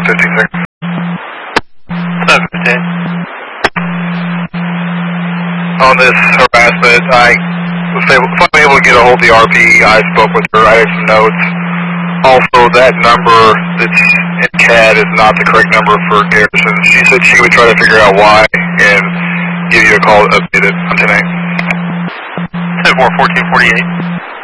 15 seconds. 715. On this harassment, I was finally able to get a hold of the RP. I spoke with her. I had some notes. Also, that number that's in CAD is not the correct number for Garrison. She said she would try to figure out why and give you a call to update it on tonight. 10-4, 1448.